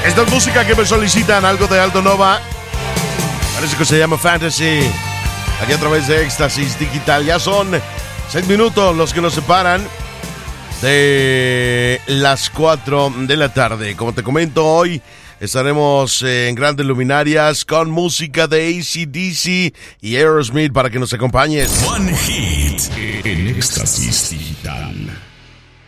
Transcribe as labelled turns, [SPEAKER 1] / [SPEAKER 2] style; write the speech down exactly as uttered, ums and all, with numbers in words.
[SPEAKER 1] Esta es música que me solicitan, algo de Aldo Nova. Parece que se llama Fantasy. Aquí a través de Éxtasis Digital. Ya son seis minutos los que nos separan de las cuatro de la tarde. Como te comento, hoy estaremos en Grandes Luminarias con música de A C D C y Aerosmith para que nos acompañes.
[SPEAKER 2] One Hit en Éxtasis Digital.